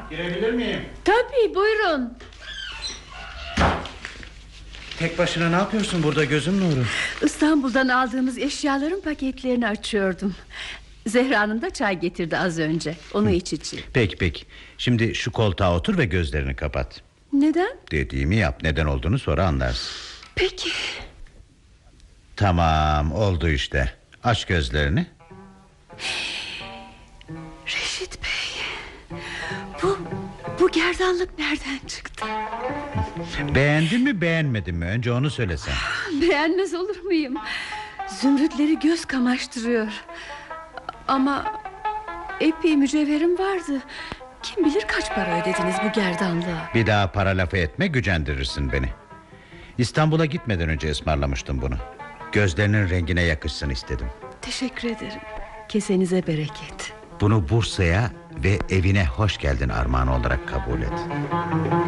girebilir miyim? Tabii, buyurun. Tek başına ne yapıyorsun burada gözüm nuru? İstanbul'dan aldığımız eşyaların paketlerini açıyordum. Zehra Hanım da çay getirdi az önce. Onu iç için. Peki. Şimdi şu koltuğa otur ve gözlerini kapat. Neden? Dediğimi yap. Neden olduğunu sonra anlarsın. Peki. Tamam, oldu işte. Aç gözlerini. Reşit Bey, bu gerdanlık nereden çıktı? Beğendin mi beğenmedin mi? Önce onu söylesen. Beğenmez olur muyum? Zümrütleri göz kamaştırıyor. Ama epey mücevherim vardı. Kim bilir kaç para ödediniz bu gerdanlığa? Bir daha para lafı etme, gücendirirsin beni. İstanbul'a gitmeden önce ısmarlamıştım bunu. Gözlerinin rengine yakışsın istedim. Teşekkür ederim. Kesenize bereket. Bunu Bursa'ya ve evine hoş geldin armağanı olarak kabul et.